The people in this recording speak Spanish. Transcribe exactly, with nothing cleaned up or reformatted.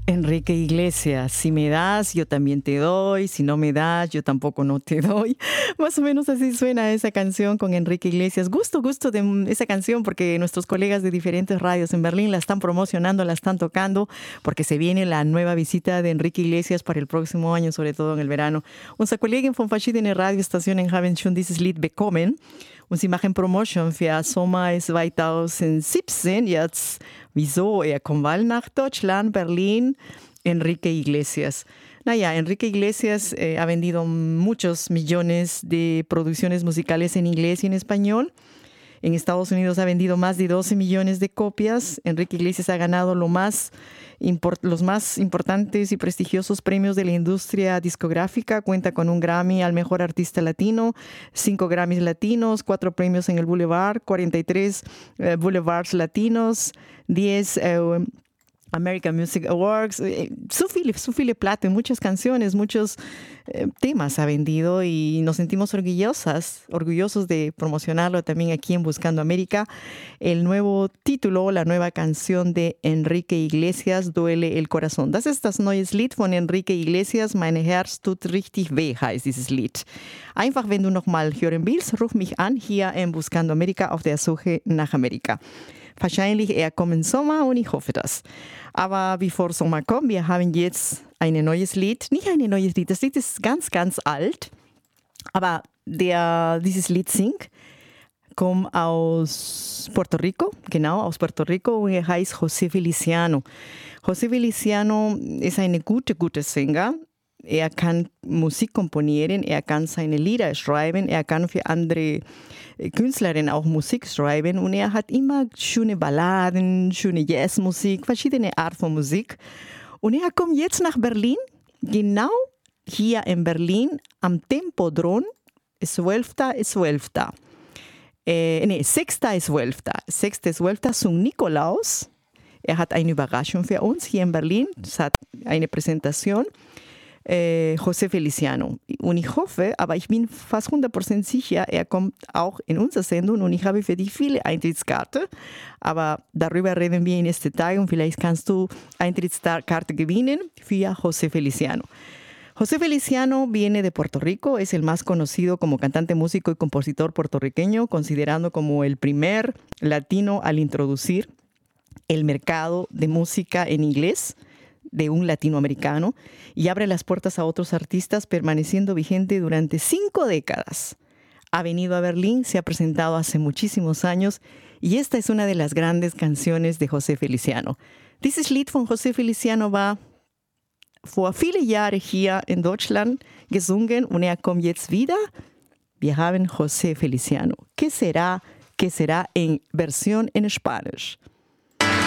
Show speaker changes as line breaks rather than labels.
Enrique Iglesias, si me das, yo también te doy, si no me das, yo tampoco no te doy. Más o menos así suena esa canción con Enrique Iglesias. Gusto, gusto de esa canción porque nuestros colegas de diferentes radios en Berlín la están promocionando, la están tocando, porque se viene la nueva visita de Enrique Iglesias para el próximo año, sobre todo en el verano. Unser Kollegen von verschiedenen Radiostationen haben schon dieses Lied bekommen. Und sie machen Promotion für Sommer zwanzig siebzehn. Jetzt, wieso? Er kommt bald nach Deutschland, Berlin, Enrique Iglesias. Naja, Enrique Iglesias eh, ha vendido muchos millones de producciones musicales en inglés y en español. En Estados Unidos ha vendido más de doce millones de copias. Enrique Iglesias ha ganado lo más import- los más importantes y prestigiosos premios de la industria discográfica. Cuenta con un Grammy al Mejor Artista Latino, cinco Grammys latinos, cuatro premios en el Boulevard, cuarenta y tres eh, Boulevards latinos, diez eh, American Music Awards, eh, su viele, su viele plata, muchas canciones, muchos eh, temas ha vendido y nos sentimos orgullosas, orgullosos de promocionarlo también aquí en Buscando América. El nuevo título, la nueva canción de Enrique Iglesias, Duele el Corazón. Das ist das neue Lied von Enrique Iglesias, Mein Herz tut richtig weh, heißt dieses Lied. Einfach, wenn du noch mal hören willst, ruf mich an, hier in Buscando América auf der Suche nach Amerika. Wahrscheinlich eher kommen Sommer und ich hoffe das. Aber bevor Sommer kommt, wir haben jetzt ein neues Lied. Nicht ein neues Lied, das Lied ist ganz, ganz alt. Aber der dieses Lied singt, kommt aus Puerto Rico, genau, aus Puerto Rico und er heißt José Feliciano. José Feliciano ist ein guter, guter Sänger. Er kann Musik komponieren, er kann seine Lieder schreiben, er kann für andere Künstlerinnen auch Musik schreiben und er hat immer schöne Balladen, schöne Jazzmusik, verschiedene Art von Musik. Und er kommt jetzt nach Berlin, genau hier in Berlin am Tempodrom, zwölfter zwölfter Äh, nee, sechster zwölfter sechster zwölfter zum Nikolaus. Er hat eine Überraschung für uns hier in Berlin. Es hat eine Präsentation. Äh, José Feliciano. Und ich hoffe, aber ich bin fast hundert Prozent sicher, er kommt auch in unsere Sendung und ich habe für dich viele Eintrittskarten. Aber darüber reden wir in este Tag und vielleicht kannst du Eintrittskarte gewinnen für José Feliciano. José Feliciano viene de Puerto Rico, es el más conocido como cantante, músico y compositor puertorriqueño, considerado como el primer latino al introducir el mercado de música en inglés de un latinoamericano y abre las puertas a otros artistas, permaneciendo vigente durante cinco décadas. Ha venido a Berlín, se ha presentado hace muchísimos años y esta es una de las grandes canciones de José Feliciano. Dieses Lied von José Feliciano war vor viele Jahre hier in Deutschland gesungen und er kommt jetzt wieder. Wir haben José Feliciano. ¿Qué será? ¿Qué será en versión en Spanish?